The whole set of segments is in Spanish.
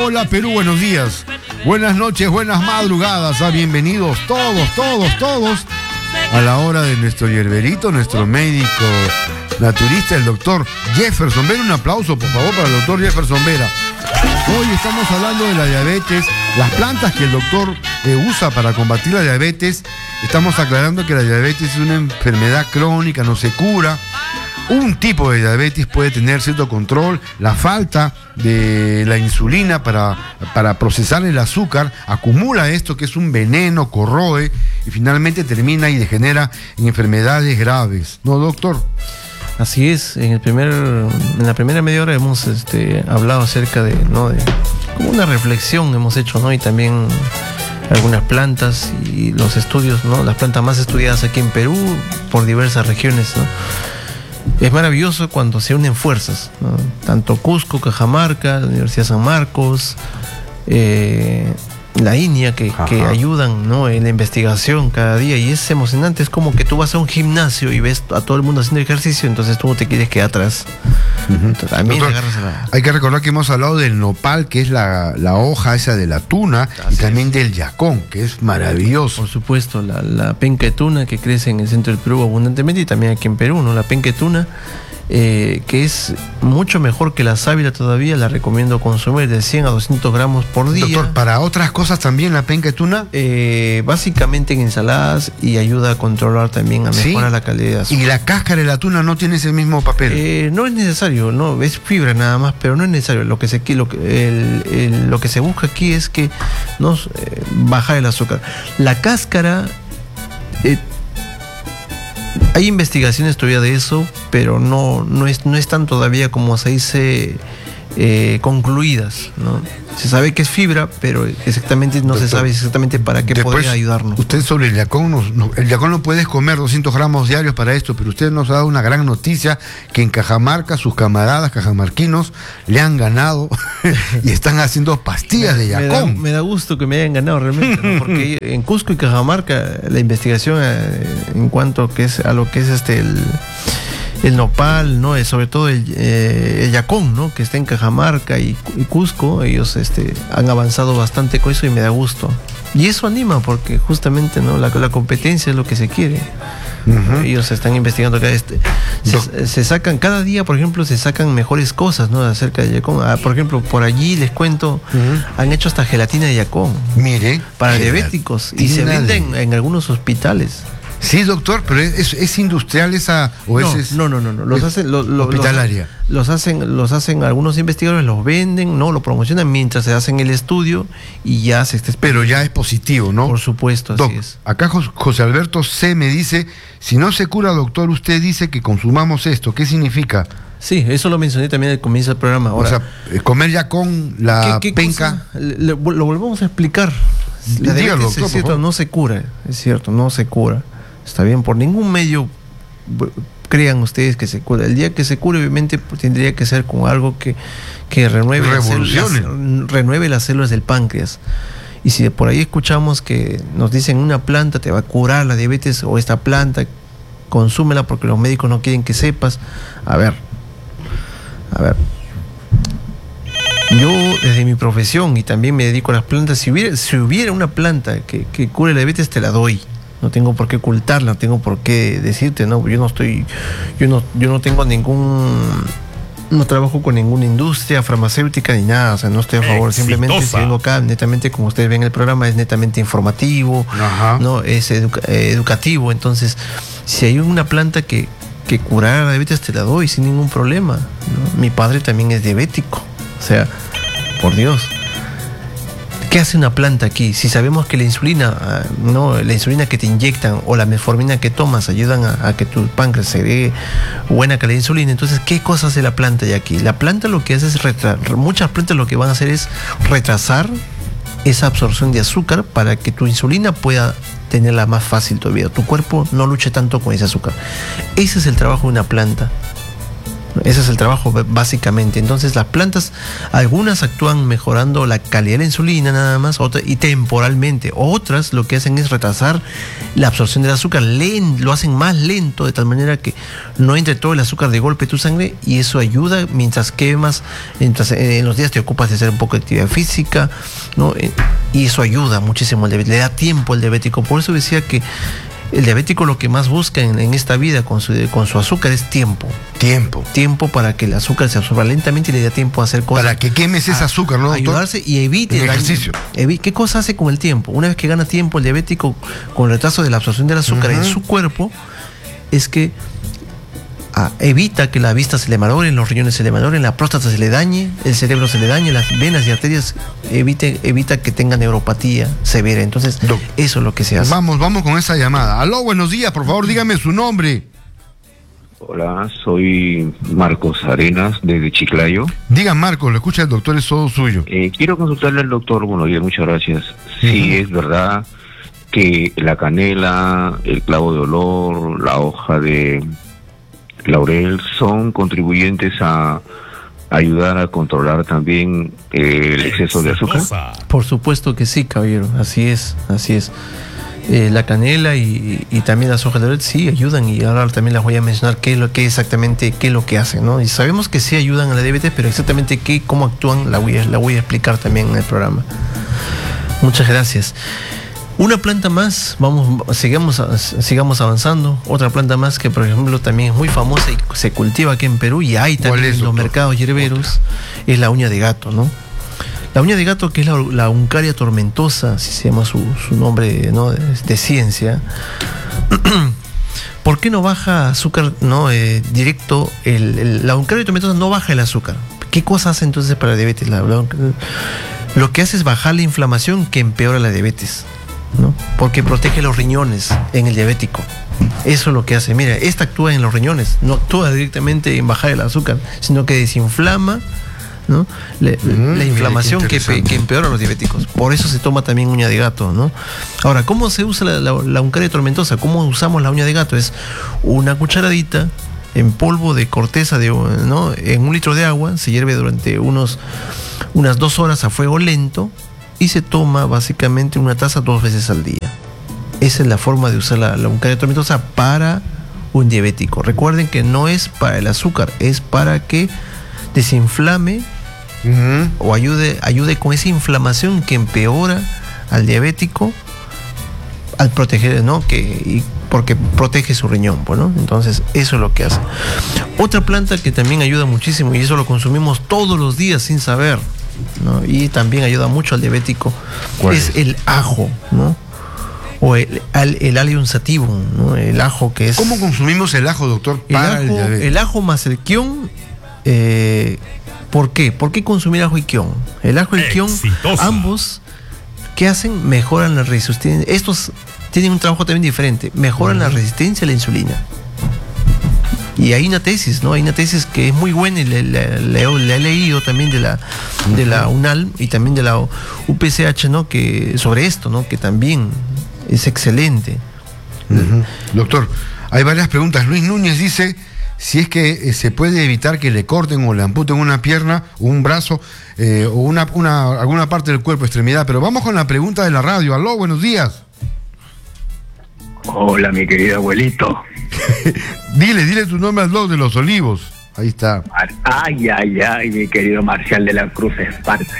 Hola Perú, buenos días, buenas noches, buenas madrugadas, bienvenidos todos a la hora de nuestro yerberito, nuestro médico naturista, el doctor Jefferson Vera. Un aplauso por favor para el doctor Jefferson Vera. Hoy estamos hablando de la diabetes, las plantas que el doctor usa para combatir la diabetes. Estamos aclarando que la diabetes es una enfermedad crónica, no se cura. Un tipo de diabetes puede tener cierto control. La falta de la insulina para procesar el azúcar acumula esto, que es un veneno, corroe y finalmente termina y degenera en enfermedades graves. ¿No, doctor? Así es. En la primera media hora hemos hablado acerca de como una reflexión hemos hecho, ¿no? Y también algunas plantas y los estudios, ¿no? Las plantas más estudiadas aquí en Perú por diversas regiones, ¿no? Es maravilloso cuando se unen fuerzas, ¿no? Tanto Cusco, Cajamarca, la Universidad de San Marcos, la INIA que ayudan, ¿no? En la investigación cada día, y es emocionante. Es como que tú vas a un gimnasio y ves a todo el mundo haciendo ejercicio, entonces tú no te quieres quedar atrás. Entonces, también doctor, hay que recordar que hemos hablado del nopal, que es la hoja esa de la tuna, y también del yacón, que es maravilloso. Por supuesto, la penca de tuna que crece en el centro del Perú abundantemente, y también aquí en Perú, ¿no? La penca de tuna, que es mucho mejor que la sábila todavía, la recomiendo consumir de 100 a 200 gramos por día. Doctor, ¿para otras cosas también la penca de tuna? Básicamente en ensaladas, y ayuda a controlar también, a mejorar la calidad de azúcar. ¿Y la cáscara de la tuna no tiene ese mismo papel? No es necesario, no, es fibra nada más, pero no es necesario. Lo que se busca aquí es que bajar el azúcar. La cáscara, hay investigaciones todavía de eso, pero no están todavía, como se dice, concluidas, ¿no? Se sabe que es fibra, pero exactamente no se sabe exactamente para qué podría ayudarnos. Usted sobre el yacón, el yacón no puedes comer 200 gramos diarios para esto, pero usted nos ha dado una gran noticia, que en Cajamarca sus camaradas cajamarquinos le han ganado y están haciendo pastillas de yacón. Me da gusto que me hayan ganado realmente, ¿no? Porque en Cusco y Cajamarca la investigación en cuanto a lo que es el nopal, ¿no? Sobre todo el yacón, ¿no? Que está en Cajamarca y Cusco, ellos han avanzado bastante con eso, y me da gusto. Y eso anima, porque justamente, ¿no? La competencia es lo que se quiere. Ellos están investigando se sacan cada día, por ejemplo, se sacan mejores cosas, ¿no? Acerca de yacón. Por ejemplo, por allí les cuento, han hecho hasta gelatina de yacón. Mire, para diabéticos, y se venden en algunos hospitales. Sí, doctor, pero ¿es industrial esa o no, es? No. Los hacen hospitalaria. Los hacen algunos investigadores, los venden, no, lo promocionan mientras se hacen el estudio y ya se está. Pero ya es positivo, ¿no? Por supuesto, así es. Acá José Alberto C. me dice: si no se cura, doctor, usted dice que consumamos esto. ¿Qué significa? Sí, eso lo mencioné también al comienzo del programa. Ahora, o sea, comer ya con la penca. Lo volvemos a explicar. La diabetes, doctor, es cierto, no se cura, es cierto, no se cura. Está bien, por ningún medio crean ustedes que se cura. El día que se cure, obviamente, pues, tendría que ser con algo que renueve las células del páncreas. Y si por ahí escuchamos que nos dicen una planta te va a curar la diabetes, o esta planta consúmela porque los médicos no quieren que sepas. A ver, yo desde mi profesión, y también me dedico a las plantas, si hubiera una planta que cure la diabetes, te la doy. No tengo por qué ocultarla, no tengo por qué decirte, no. Yo no tengo no trabajo con ninguna industria farmacéutica ni nada, o sea, no estoy a favor. Simplemente si vengo acá, netamente, como ustedes ven el programa, es netamente informativo, no es educativo. Entonces, si hay una planta que curara la diabetes, te la doy sin ningún problema, ¿no? Mi padre también es diabético, o sea, por Dios. ¿Qué hace una planta aquí? Si sabemos que la insulina, la insulina que te inyectan o la metformina que tomas ayudan a que tu páncreas segregue buena calidad de insulina, entonces, ¿qué cosa hace la planta ya aquí? La planta lo que hace es muchas plantas lo que van a hacer es retrasar esa absorción de azúcar para que tu insulina pueda tenerla más fácil todavía. Tu cuerpo no luche tanto con ese azúcar. Ese es el trabajo de una planta, Ese es el trabajo básicamente. Entonces las plantas, algunas actúan mejorando la calidad de la insulina nada más, y temporalmente. Otras lo que hacen es retrasar la absorción del azúcar, lo hacen más lento, de tal manera que no entre todo el azúcar de golpe a tu sangre, y eso ayuda mientras quemas, mientras en los días te ocupas de hacer un poco de actividad física, ¿no? Y eso ayuda muchísimo al diabético, le da tiempo al diabético. Por eso decía que el diabético lo que más busca en esta vida con su azúcar es tiempo. Tiempo para que el azúcar se absorba lentamente y le dé tiempo a hacer cosas. Para que quemes ese azúcar, ¿no, doctor? Ayudarse y evite el ejercicio. ¿Qué cosa hace con el tiempo? Una vez que gana tiempo el diabético con el retraso de la absorción del azúcar en su cuerpo, es que evita que la vista se le malogre, los riñones se le malogren, la próstata se le dañe, el cerebro se le dañe, las venas y arterias, evita que tenga neuropatía severa. Entonces, eso es lo que se hace. Vamos con esa llamada. Aló, buenos días, por favor, dígame su nombre. Hola, soy Marcos Arenas, desde Chiclayo. Diga, Marcos, lo escucha el doctor, es todo suyo. Quiero consultarle al doctor, buenos días, muchas gracias. Sí, es verdad que la canela, el clavo de olor, la hoja de laurel son contribuyentes a ayudar a controlar también el exceso de azúcar. Por supuesto que sí, caballero, así es. La canela y también las hojas de laurel sí ayudan, y ahora también les voy a mencionar qué es lo que hacen, ¿no? Y sabemos que sí ayudan a la diabetes, pero exactamente cómo actúan la voy a explicar también en el programa. Muchas gracias. Una planta más, sigamos avanzando. Otra planta más que, por ejemplo, también es muy famosa y se cultiva aquí en Perú, y hay también en los mercados hierberos, es la uña de gato, ¿no? La uña de gato, que es la Uncaria tomentosa, así se llama su nombre, ¿no?, de ciencia. ¿Por qué no baja azúcar, no, directo? La Uncaria tomentosa no baja el azúcar. ¿Qué cosa hace entonces para la diabetes? Lo que hace es bajar la inflamación, que empeora la diabetes, ¿no? Porque protege los riñones en el diabético. Eso es lo que hace. Mira, esta actúa en los riñones, no actúa directamente en bajar el azúcar, sino que desinflama, ¿no? La inflamación que empeora a los diabéticos. Por eso se toma también uña de gato, ¿no? Ahora, ¿cómo se usa la Uncaria tomentosa? ¿Cómo usamos la uña de gato? Es una cucharadita en polvo de corteza, ¿no?, en 1 litro de agua, se hierve durante unas 2 horas a fuego lento, y se toma básicamente una taza 2 veces al día. Esa es la forma de usar la Uncaria tomentosa para un diabético. Recuerden que no es para el azúcar, es para que desinflame o ayude con esa inflamación que empeora al diabético al proteger, ¿no?, porque protege su riñón, pues, ¿no? Entonces, eso es lo que hace. Otra planta que también ayuda muchísimo, y eso lo consumimos todos los días sin saber, ¿no?, y también ayuda mucho al diabético, es el ajo, ¿no? O el Allium sativum, ¿no? El ajo, que es... ¿Cómo consumimos el ajo, doctor, para el diabetes? El ajo más el quión. ¿Por qué? ¿Por qué consumir ajo y quión? El ajo y el quión, ambos, ¿qué hacen? Mejoran la resistencia. Estos tienen un trabajo también diferente. Mejoran la resistencia a la insulina. Y hay una tesis, ¿no? Hay una tesis que es muy buena, y la he leído también de la UNAL y también de la UPCH, ¿no?, que sobre esto, ¿no?, que también es excelente. Doctor, hay varias preguntas. Luis Núñez dice si es que se puede evitar que le corten o le amputen una pierna, un brazo, o alguna parte del cuerpo, extremidad. Pero vamos con la pregunta de la radio. Aló, buenos días. Hola, mi querido abuelito. Dile tu nombre al blog de Los Olivos. Ahí está. Ay, mi querido Marcial de la Cruz Esparza.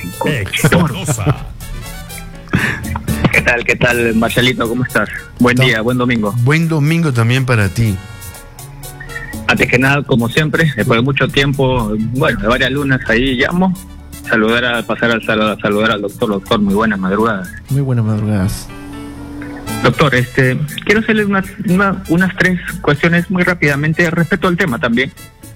¿Qué tal, Marcialito? ¿Cómo estás? Buen día, buen domingo. Buen domingo también para ti. Antes que nada, como siempre, después de mucho tiempo, bueno, de varias lunas ahí llamo, saludar al doctor. Doctor, muy buenas madrugadas. Muy buenas madrugadas. Doctor, quiero hacerle unas 3 cuestiones muy rápidamente respecto al tema también.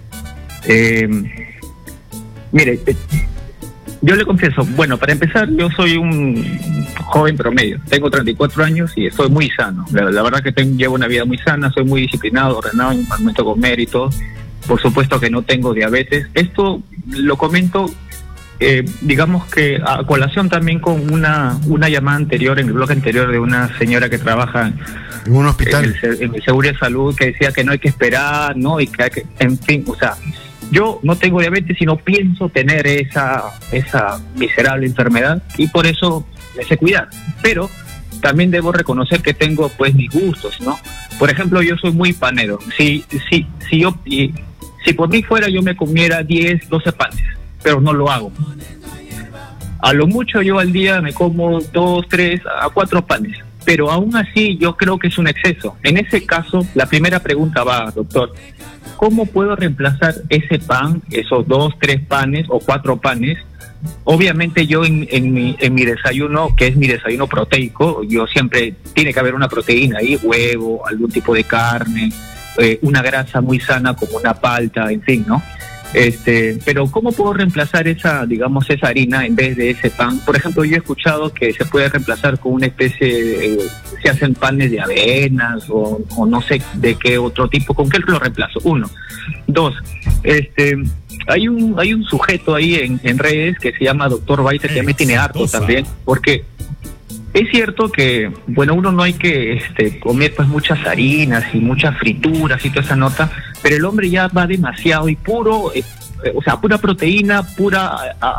Mire, yo le confieso, bueno, para empezar, yo soy un joven promedio, tengo 34 años y estoy muy sano. La verdad que llevo una vida muy sana, soy muy disciplinado, ordenado en el momento de comer y todo. Por supuesto que no tengo diabetes. Esto lo comento, digamos que a colación también con una llamada anterior, en el bloque anterior, de una señora que trabaja en un hospital, en el seguro de salud, que decía que no hay que esperar, ¿no? Y que hay que, en fin, o sea, yo no tengo diabetes y no pienso tener esa miserable enfermedad y por eso me sé cuidar. Pero también debo reconocer que tengo pues mis gustos, ¿no? Por ejemplo, yo soy muy panero. Si por mí fuera, yo me comiera 10, 12 panes, pero no lo hago. A lo mucho yo al día me como 2, 3 a 4 panes, pero aún así yo creo que es un exceso. En ese caso, la primera pregunta va, doctor, ¿cómo puedo reemplazar ese pan, esos 2, 3 panes o 4 panes? Obviamente yo en mi desayuno, que es mi desayuno proteico, yo siempre tiene que haber una proteína ahí, huevo, algún tipo de carne, una grasa muy sana como una palta, en fin, ¿no? Pero ¿cómo puedo reemplazar esa harina en vez de ese pan? Por ejemplo, yo he escuchado que se puede reemplazar con una especie, se hacen panes de avenas o no sé de qué otro tipo. ¿Con qué lo reemplazo? 1. 2, hay un sujeto ahí en redes que se llama Dr. Baite, que me tiene harto también, porque es cierto que, bueno, uno no hay que comer pues muchas harinas y muchas frituras y toda esa nota, pero el hombre ya va demasiado y puro, pura proteína, pura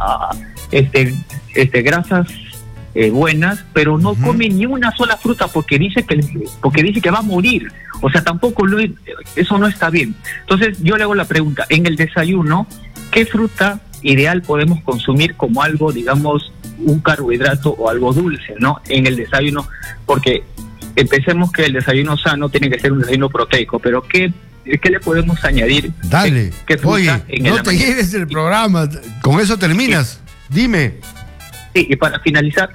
grasas buenas, pero no come ni una sola fruta porque dice que va a morir. O sea, tampoco eso no está bien. Entonces yo le hago la pregunta, en el desayuno, ¿qué fruta ideal podemos consumir como algo, digamos, un carbohidrato o algo dulce, ¿no? En el desayuno, porque empecemos que el desayuno sano tiene que ser un desayuno proteico, pero ¿qué le podemos añadir? Dale. ¿Qué fruta? Oye, no te lleves el programa, con eso terminas. Sí. Dime. Sí, y para finalizar,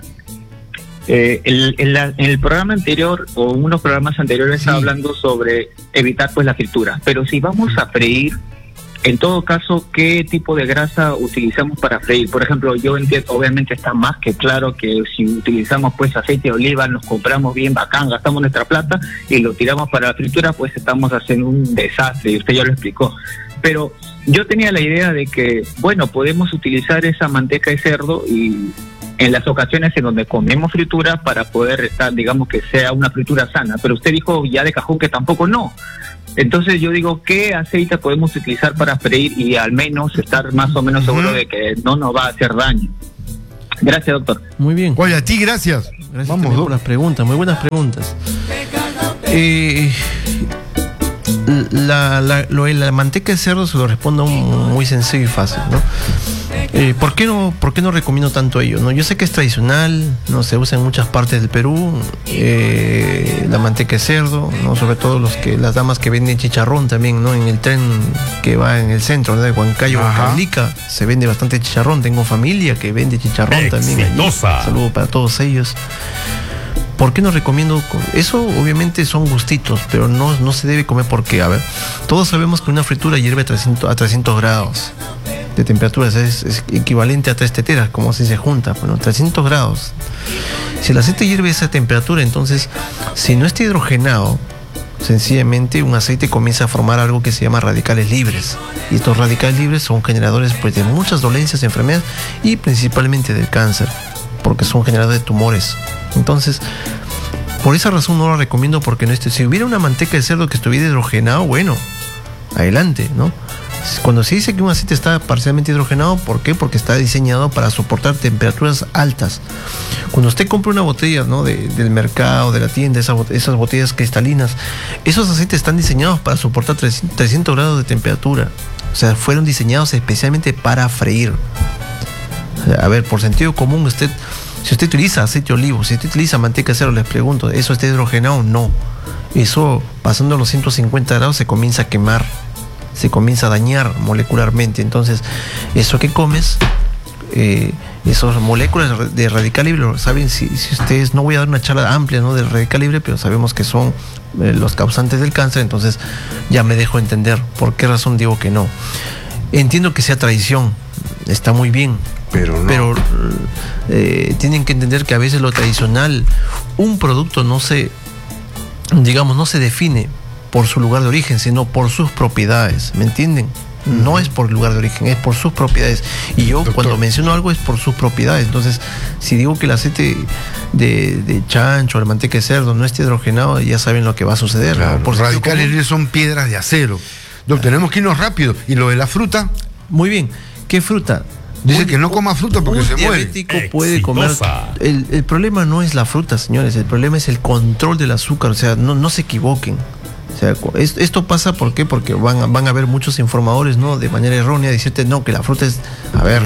en el programa anterior o unos programas anteriores estaba hablando sobre evitar pues la fritura, pero si vamos a freír, en todo caso, ¿qué tipo de grasa utilizamos para freír? Por ejemplo, yo entiendo, obviamente está más que claro que si utilizamos pues aceite de oliva, nos compramos bien bacán, gastamos nuestra plata y lo tiramos para la fritura, pues estamos haciendo un desastre, y usted ya lo explicó. Pero yo tenía la idea de que, bueno, podemos utilizar esa manteca de cerdo y en las ocasiones en donde comemos fritura para poder estar, digamos, que sea una fritura sana, pero usted dijo ya de cajón que tampoco no. Entonces yo digo, ¿qué aceite podemos utilizar para freír y al menos estar más o menos seguro de que no nos va a hacer daño? Gracias, doctor. Muy bien. Oye, a ti gracias. Gracias por las preguntas, muy buenas preguntas. La manteca de cerdo se lo respondo muy sencillo y fácil, ¿no? ¿Por qué no recomiendo tanto ello, ¿no? Yo sé que es tradicional, no se usa en muchas partes del Perú, la manteca de cerdo, ¿no? Sobre todo las damas que venden chicharrón también, ¿no? En el tren que va en el centro, ¿no? De Huancayo a Caulica se vende bastante chicharrón. Tengo familia que vende chicharrón también allí. Saludo para todos ellos. ¿Por qué no recomiendo? Eso obviamente son gustitos, pero no se debe comer porque, a ver, todos sabemos que una fritura hierve a 300 grados de temperatura, es equivalente a 3 teteras, como si se junta, bueno, 300 grados. Si el aceite hierve a esa temperatura, entonces, si no está hidrogenado, sencillamente un aceite comienza a formar algo que se llama radicales libres. Y estos radicales libres son generadores pues, de muchas dolencias, enfermedades y principalmente del cáncer, porque son generadores de tumores. Entonces, por esa razón no lo recomiendo, porque si hubiera una manteca de cerdo que estuviera hidrogenado, bueno, adelante, ¿no? Cuando se dice que un aceite está parcialmente hidrogenado, ¿por qué? Porque está diseñado para soportar temperaturas altas. Cuando usted compra una botella, ¿no? del mercado, de la tienda, esas botellas cristalinas, esos aceites están diseñados para soportar 300 grados de temperatura. O sea, fueron diseñados especialmente para freír. O sea, a ver, por sentido común, si usted utiliza aceite de olivo, si usted utiliza manteca de cerdo, les pregunto, ¿eso está hidrogenado? No. Eso, pasando los 150 grados, se comienza a quemar, se comienza a dañar molecularmente. Entonces, eso que comes, esas moléculas de radical libre, ¿saben? Si ustedes, no voy a dar una charla amplia, ¿no? del radical libre, pero sabemos que son los causantes del cáncer, entonces ya me dejo entender por qué razón digo que no. Entiendo que sea tradición, está muy bien, pero tienen que entender que a veces lo tradicional, un producto no se define por su lugar de origen, sino por sus propiedades, ¿me entienden? No es por el lugar de origen, es por sus propiedades. Y yo, doctor, cuando menciono algo es por sus propiedades. Entonces, si digo que el aceite de chancho o la manteca de cerdo no está hidrogenado, ya saben lo que va a suceder. Claro, por radicales libres son piedras de acero. tenemos que irnos rápido. ¿Y lo de la fruta? Muy bien. ¿Qué fruta? Dice que no coma fruta porque se muere. Un diabético puede comer. El problema no es la fruta, señores. El problema es el control del azúcar. O sea, no se equivoquen. O sea, esto pasa ¿por qué? Porque van a haber muchos informadores, ¿no? De manera errónea, decirte, no, que la fruta es... A ver.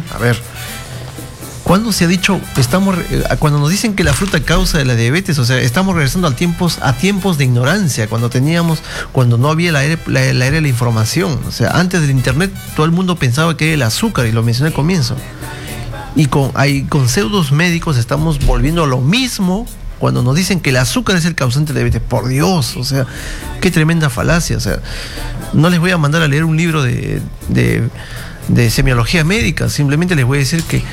¿Cuándo se ha dicho, cuando nos dicen que la fruta causa la diabetes, o sea, estamos regresando a tiempos de ignorancia, cuando no había la era de la información? O sea, antes del internet todo el mundo pensaba que era el azúcar, y lo mencioné al comienzo. Y con pseudos médicos estamos volviendo a lo mismo cuando nos dicen que el azúcar es el causante de diabetes. Por Dios, o sea, qué tremenda falacia. O sea, no les voy a mandar a leer un libro de semiología médica, simplemente les voy a decir que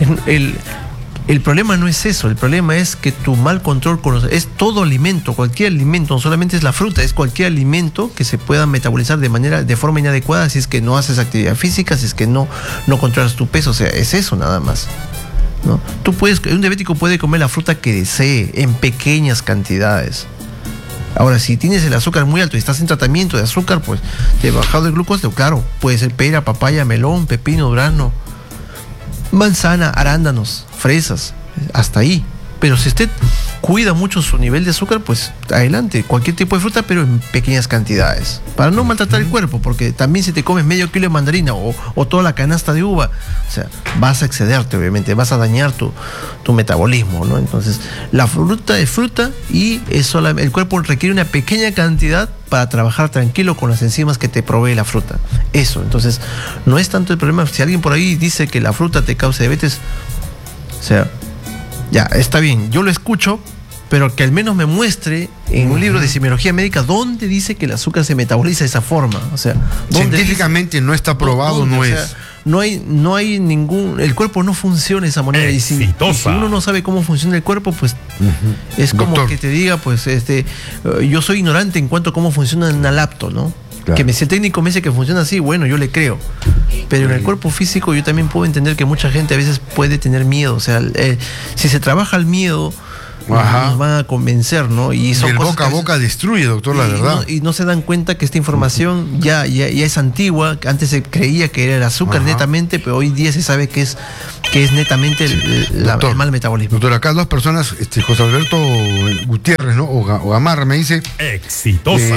el problema no es eso, el problema es que tu mal control es todo alimento, cualquier alimento, no solamente es la fruta, es cualquier alimento que se pueda metabolizar de forma inadecuada si es que no haces actividad física, si es que no controlas tu peso, o sea, es eso nada más, ¿no? Un diabético puede comer la fruta que desee en pequeñas cantidades. Ahora, si tienes el azúcar muy alto y estás en tratamiento de azúcar, pues te ha bajado el glucosa, claro, puede ser pera, papaya, melón, pepino, durazno, manzana, arándanos, fresas, hasta ahí. Pero si usted cuida mucho su nivel de azúcar, pues adelante, cualquier tipo de fruta, pero en pequeñas cantidades, para no maltratar el cuerpo, porque también si te comes medio kilo de mandarina o toda la canasta de uva, o sea, vas a excederte, obviamente, vas a dañar tu metabolismo, ¿no? Entonces, la fruta es fruta y el cuerpo requiere una pequeña cantidad para trabajar tranquilo con las enzimas que te provee la fruta. Eso, entonces, no es tanto el problema. Si alguien por ahí dice que la fruta te causa diabetes, o sea, ya, está bien, yo lo escucho, pero que al menos me muestre en un libro de semiología médica dónde dice que el azúcar se metaboliza de esa forma. O sea, científicamente no está probado, no es. Sea, no hay ningún... El cuerpo no funciona de esa manera. Y si uno no sabe cómo funciona el cuerpo, pues es como Doctor, que te diga, pues, yo soy ignorante en cuanto a cómo funciona una laptop, ¿no? Claro. Que si el técnico me dice que funciona así, bueno, yo le creo. Pero en el cuerpo físico yo también puedo entender que mucha gente a veces puede tener miedo. O sea, si se trabaja el miedo, nos van a convencer, ¿no? Y el boca a boca destruye, doctor, la verdad. Y no se dan cuenta que esta información ya es antigua. Antes se creía que era el azúcar netamente, pero hoy día se sabe que es netamente el mal metabolismo. Doctor, acá dos personas, José Alberto Gutiérrez, ¿no? O Gamarra me dice... Exitosa.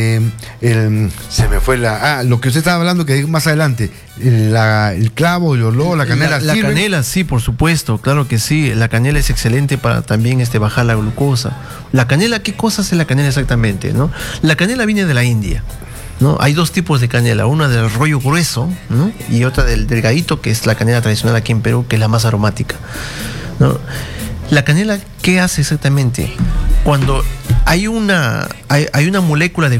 Se me fue lo que usted estaba hablando, que más adelante, el clavo, el olor, la canela. La canela, sí, por supuesto, claro que sí. La canela es excelente para también bajar la glucosa. La canela, ¿qué cosa hace la canela exactamente, no? La canela viene de la India, ¿no? Hay dos tipos de canela, una del rollo grueso, ¿no? Y otra del delgadito, que es la canela tradicional aquí en Perú, que es la más aromática, ¿no? La canela, ¿qué hace exactamente? Cuando hay una molécula de